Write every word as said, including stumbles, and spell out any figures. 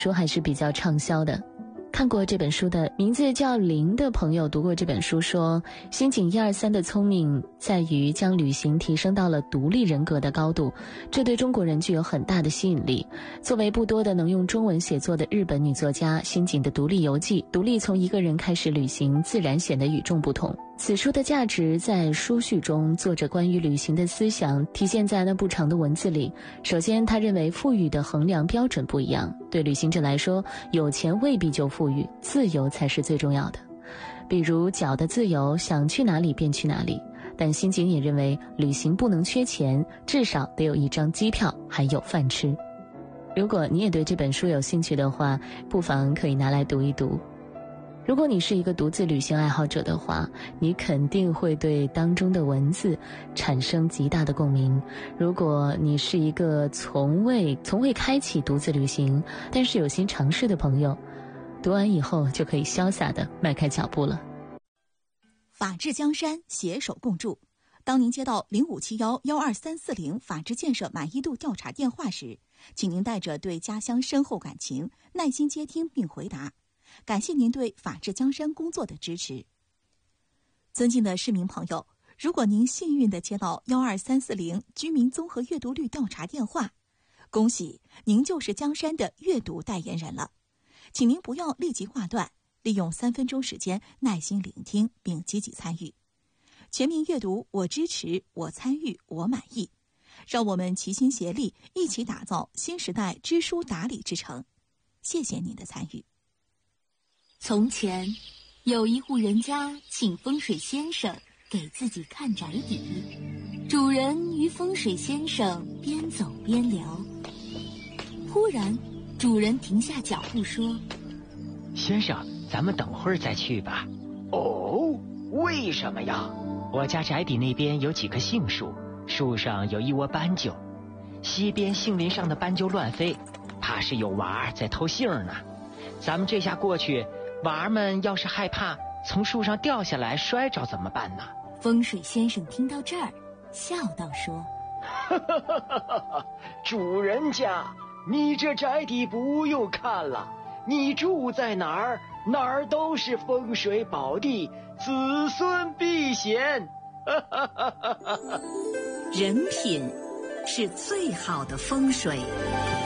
书还是比较畅销的。看过这本书的名字叫林的朋友读过这本书说，新井一二三的聪明在于将旅行提升到了独立人格的高度，这对中国人具有很大的吸引力。作为不多的能用中文写作的日本女作家，新井的独立游记，独立从一个人开始旅行，自然显得与众不同。此书的价值在书序中，作者关于旅行的思想体现在那不长的文字里。首先，他认为富裕的衡量标准不一样，对旅行者来说，有钱未必就富裕，自由才是最重要的。比如脚的自由，想去哪里便去哪里。但新井也认为，旅行不能缺钱，至少得有一张机票，还有饭吃。如果你也对这本书有兴趣的话，不妨可以拿来读一读。如果你是一个独自旅行爱好者的话，你肯定会对当中的文字产生极大的共鸣。如果你是一个从未从未开启独自旅行，但是有心尝试的朋友，读完以后就可以潇洒地迈开脚步了。 法治江山，携手共筑。当您接到零五七幺幺二三四零法治建设满意度调查电话时，请您带着对家乡深厚感情，耐心接听并回答。感谢您对法治江山工作的支持。尊敬的市民朋友，如果您幸运地接到幺二三四零居民综合阅读率调查电话，恭喜您就是江山的阅读代言人了。请您不要立即挂断，利用三分钟时间耐心聆听并积极参与。全民阅读，我支持，我参与，我满意。让我们齐心协力，一起打造新时代知书达理之城。谢谢您的参与。 从前，有一户人家请风水先生给自己看宅邸。主人与风水先生边走边聊，忽然，主人停下脚步说：“ 先生，咱们等会儿再去吧。”“ 哦，为什么呀？”“ 我家宅邸那边有几棵杏树，树上有一窝斑鸠，西边杏林上的斑鸠乱飞，怕是有娃儿在偷杏呢。咱们这下过去，娃儿们要是害怕从树上掉下来摔着怎么办呢？” 风水先生听到这儿，笑道说：“ 主人家，你这宅邸不用看了，你住在哪儿，哪儿都是风水宝地，子孙必贤。” 人品是最好的风水。